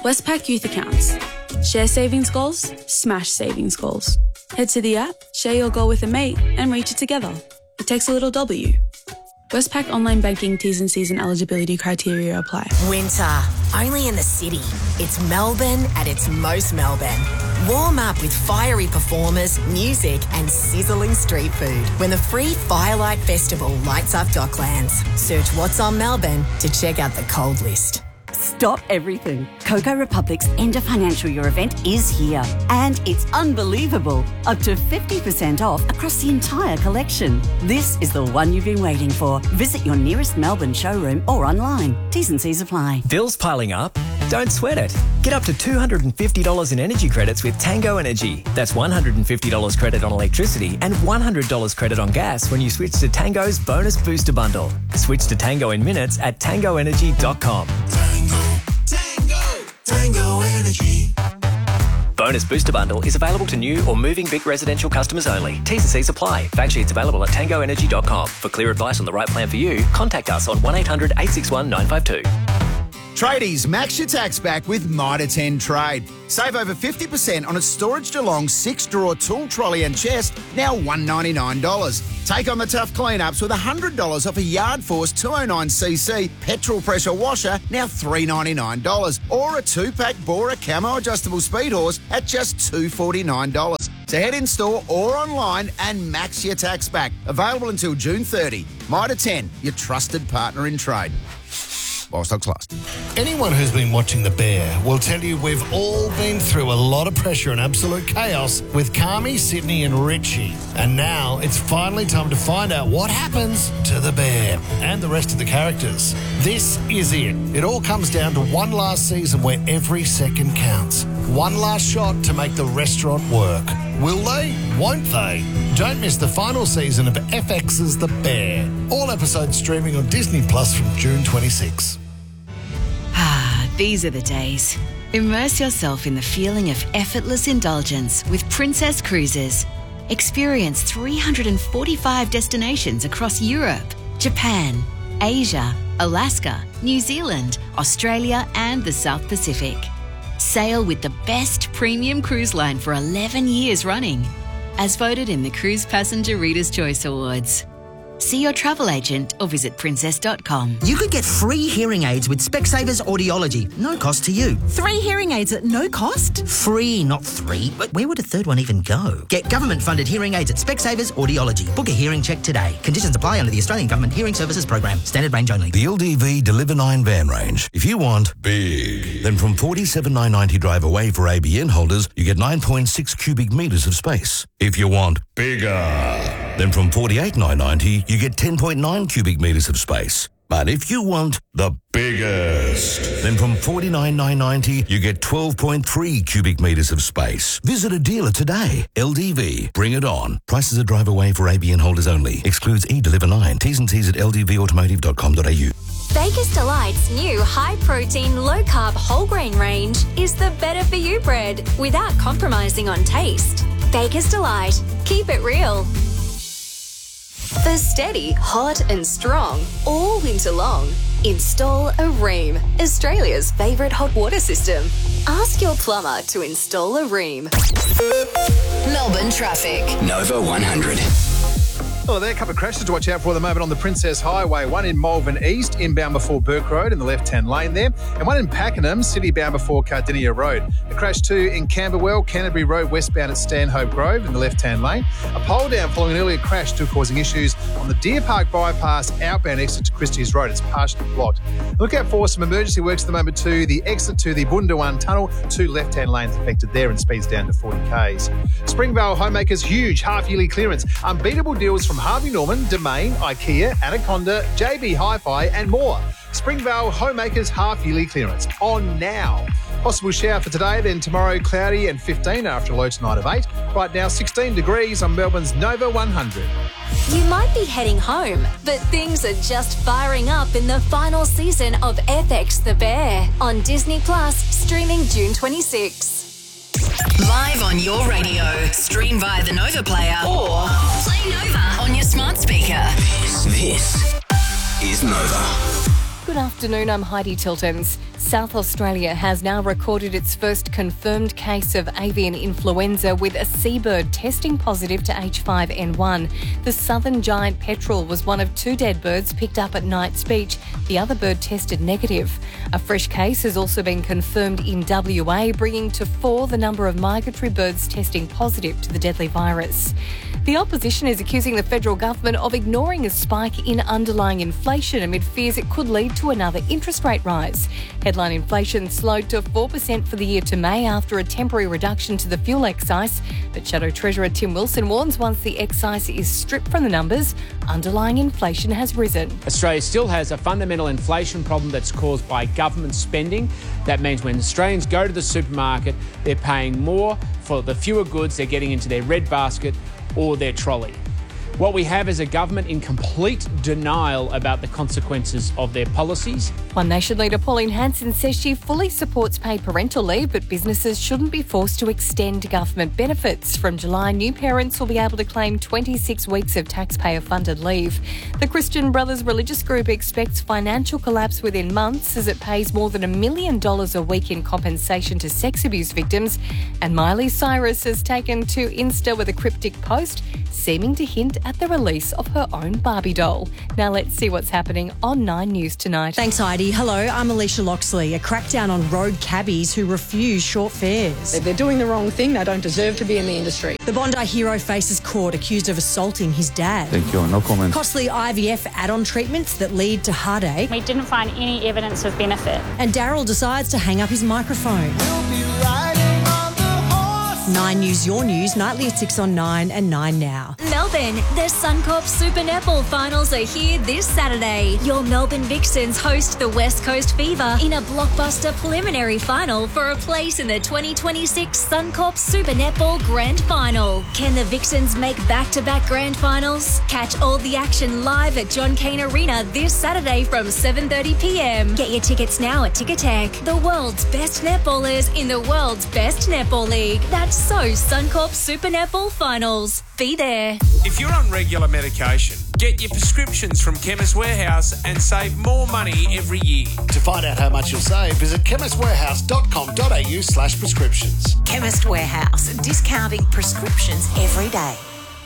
Westpac Youth Accounts. Share savings goals, smash savings goals. Head to the app, share your goal with a mate and reach it together. It takes a little W. Westpac Online Banking T's and C's and eligibility criteria apply. Winter, only in the city. It's Melbourne at its most Melbourne. Warm up with fiery performers, music and sizzling street food when the free Firelight Festival lights up Docklands. Search What's on Melbourne to check out the cold list. Stop everything. Coco Republic's end of financial year event is here. And it's unbelievable. Up to 50% off across the entire collection. This is the one you've been waiting for. Visit your nearest Melbourne showroom or online. T's and C's apply. Bills piling up? Don't sweat it. Get up to $250 in energy credits with Tango Energy. That's $150 credit on electricity and $100 credit on gas when you switch to Tango's Bonus Booster Bundle. Switch to Tango in minutes at tangoenergy.com. Tango Energy. Bonus Booster Bundle is available to new or moving Vic residential customers only. T's and C's apply. Fact sheets available at tangoenergy.com. For clear advice on the right plan for you, contact us on 1800 861 952. Tradies, max your tax back with Mitre 10 Trade. Save over 50% on a Storage DeLong 6-drawer tool trolley and chest, now $199. Take on the tough cleanups with $100 off a Yard Force 209cc petrol pressure washer, now $399. Or a 2-pack Bora Camo adjustable speed horse at just $249. So head in store or online and max your tax back. Available until June 30. Mitre 10, your trusted partner in trade. While stocks last. Anyone who's been watching The Bear will tell you we've all been through a lot of pressure and absolute chaos with Carmi, Sydney and Richie. And now it's finally time to find out what happens to the bear and the rest of the characters. This is it. It all comes down to one last season where every second counts. One last shot to make the restaurant work. Will they? Won't they? Don't miss the final season of FX's The Bear. All episodes streaming on Disney Plus from June 26. These are the days. Immerse yourself in the feeling of effortless indulgence with Princess Cruises. Experience 345 destinations across Europe, Japan, Asia, Alaska, New Zealand, Australia and the South Pacific. Sail with the best premium cruise line for 11 years running, as voted in the Cruise Passenger Reader's Choice Awards. See your travel agent or visit princess.com. You could get free hearing aids with Specsavers Audiology. No cost to you. 3 hearing aids at no cost? Free, not 3. But where would a third one even go? Get government-funded hearing aids at Specsavers Audiology. Book a hearing check today. Conditions apply under the Australian Government Hearing Services Program. Standard range only. The LDV Deliver 9 van range. If you want big, then from $47,990 drive away for ABN holders, you get 9.6 cubic metres of space. If you want bigger, then from $48,990, you get 10.9 cubic metres of space. But if you want the biggest, then from $49,990, you get 12.3 cubic metres of space. Visit a dealer today. LDV. Bring it on. Prices are drive away for ABN holders only. Excludes eDeliver 9. T's and C's at ldvautomotive.com.au. Baker's Delight's new high-protein, low-carb whole grain range is the better-for-you bread without compromising on taste. Baker's Delight. Keep it real. For steady, hot and strong, all winter long, install a Rheem, Australia's favourite hot water system. Ask your plumber to install a Rheem. Melbourne traffic. Nova 100. Well, there are a couple of crashes to watch out for at the moment on the Princess Highway. One in Malvern East, inbound before Burke Road in the left-hand lane there. And one in Pakenham, city-bound before Cardinia Road. A crash too in Camberwell, Canterbury Road westbound at Stanhope Grove in the left-hand lane. A pole down following an earlier crash too causing issues on the Deer Park bypass outbound exit to Christie's Road. It's partially blocked. Look out for some emergency works at the moment too. The exit to the Bundawan Tunnel, 2 left-hand lanes affected there and speeds down to 40 k's. Springvale Homemakers huge half-yearly clearance. Unbeatable deals from Harvey Norman, Domain, IKEA, Anaconda, JB Hi-Fi and more. Springvale Homemakers half-yearly clearance on now. Possible shower for today, then tomorrow cloudy and 15 after a low tonight of 8. Right now 16 degrees on Melbourne's Nova 100. You might be heading home, but things are just firing up in the final season of FX The Bear on Disney Plus, streaming June 26. Live on your radio. Stream via the Nova player or play Nova on your smart speaker. This is Nova. Good afternoon, I'm Heidi Tiltons. South Australia has now recorded its first confirmed case of avian influenza with a seabird testing positive to H5N1. The southern giant petrel was one of 2 dead birds picked up at Knights Beach. The other bird tested negative. A fresh case has also been confirmed in WA, bringing to 4 the number of migratory birds testing positive to the deadly virus. The opposition is accusing the federal government of ignoring a spike in underlying inflation amid fears it could lead to another interest rate rise. Headline inflation slowed to 4% for the year to May after a temporary reduction to the fuel excise. But Shadow Treasurer Tim Wilson warns once the excise is stripped from the numbers, underlying inflation has risen. Australia still has a fundamental inflation problem that's caused by government spending. That means when Australians go to the supermarket, they're paying more for the fewer goods they're getting into their red basket or their trolley. What we have is a government in complete denial about the consequences of their policies. One Nation leader Pauline Hanson says she fully supports paid parental leave, but businesses shouldn't be forced to extend government benefits. From July, new parents will be able to claim 26 weeks of taxpayer-funded leave. The Christian Brothers religious group expects financial collapse within months as it pays more than $1 million a week in compensation to sex abuse victims. And Miley Cyrus has taken to Insta with a cryptic post seeming to hint at the release of her own Barbie doll. Now let's see what's happening on 9 News tonight. Thanks, Heidi. Hello, I'm Alicia Loxley. A crackdown on road cabbies who refuse short fares. If they're doing the wrong thing, they don't deserve to be in the industry. The Bondi hero faces court accused of assaulting his dad. Thank you, no comment. Costly IVF add-on treatments that lead to heartache. We didn't find any evidence of benefit. And Daryl decides to hang up his microphone. 9 News, your news, nightly at 6 on 9 and 9 now. Melbourne, the Suncorp Super Netball finals are here this Saturday. Your Melbourne Vixens host the West Coast Fever in a blockbuster preliminary final for a place in the 2026 Suncorp Super Netball Grand Final. Can the Vixens make back-to-back Grand Finals? Catch all the action live at John Cain Arena this Saturday from 7:30pm. Get your tickets now at Ticketek. The world's best netballers in the world's best netball league. That's so Suncorp Super Netball Finals. Be there. If you're on regular medication, get your prescriptions from Chemist Warehouse and save more money every year. To find out how much you'll save, visit chemistwarehouse.com.au/prescriptions. Chemist Warehouse, discounting prescriptions every day.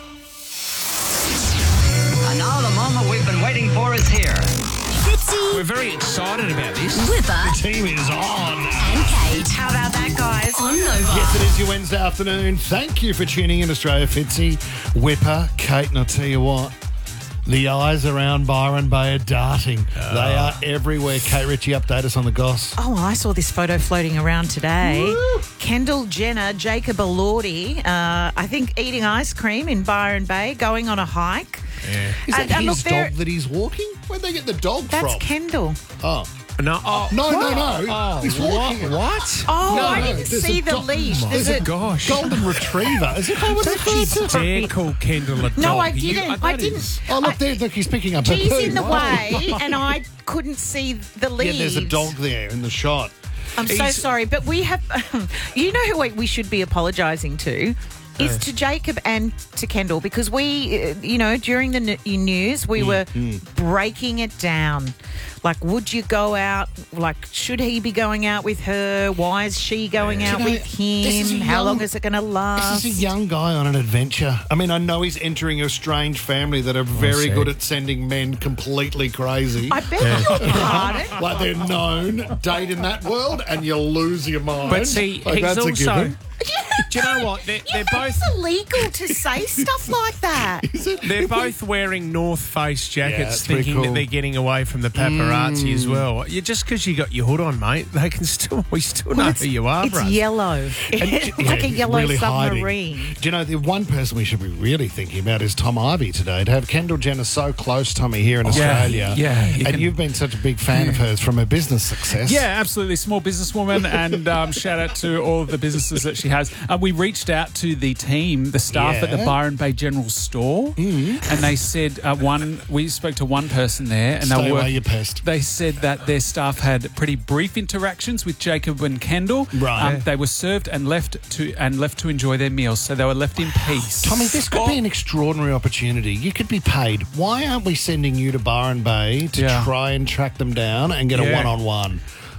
And now the moment we've been waiting for is here. Fitzy. We're very excited about this. Whipper. The team is on. And Kate. How about that, guys? On Nova. Yes, it is your Wednesday afternoon. Thank you for tuning in, Australia. Fitzy, Whipper, Kate, and I'll tell you what, the eyes around Byron Bay are darting. They are everywhere. Kate Ritchie, update us on the goss. Oh, I saw this photo floating around today. Woo. Kendall Jenner, Jacob Elordi, I think eating ice cream in Byron Bay, going on a hike. Yeah. Is that his dog that he's walking? Where'd they get the dog from? That's Kendall. Oh. No, no. Oh, he's walking. What? Oh, No, I no, didn't there's see a the leash. There's a golden retriever. Is it called a You dare call Kendall a dog? No, I didn't. I didn't. Oh, look, there, look, he's picking up a She's poo. in the way, and I couldn't see the leaves. Yeah, there's a dog there in the shot. I'm so sorry, but we have... you know who we should be apologising to? Is to Jacob and to Kendall, because we, during the news, we were breaking it down. Like, would you go out? Like, should he be going out with her? Why is she going out with him? How long is it going to last? This is a young guy on an adventure. I mean, I know he's entering a strange family that are very good at sending men completely crazy. I beg your pardon. Like, they're known. Date in that world and you lose your mind. But see, like, he's that's a also... given. Do you know what? They're both... It's illegal to say stuff like that. They're both wearing North Face jackets, pretty thinking cool. that they're getting away from the paparazzi as well. Just because you got your hood on, mate, we still know who you are, It's bro. yellow. Like a yellow really submarine. Hiding. Do you know, the one person we should be really thinking about is Tom Ivey today. To have Kendall Jenner so close, Tommy, here in Australia. Yeah. You've been such a big fan of hers from her business success. Yeah, absolutely. Small businesswoman, and shout out to all of the businesses that she has. We reached out to the team, the staff at the Byron Bay General Store, and they said we spoke to one person there, and Stay away, you pest. They said that their staff had pretty brief interactions with Jacob and Kendall. Right. They were served and left to enjoy their meals, so they were left in peace. Tommy, this could be an extraordinary opportunity. You could be paid. Why aren't we sending you to Byron Bay to try and track them down and get a one-on-one?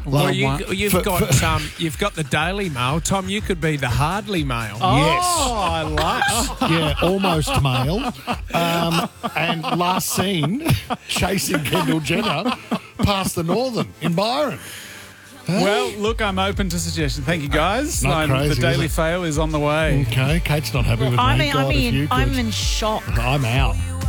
Well, you've got the Daily Mail. Tom, you could be the Hardly Mail. Oh, I like. Yeah, almost male. And last seen chasing Kendall Jenner past the Northern in Byron. Well, look, I'm open to suggestions. Thank you, guys. Not crazy, the Daily is it? Fail is on the way. Okay, Kate's not happy with me. I'm in shock. I'm out.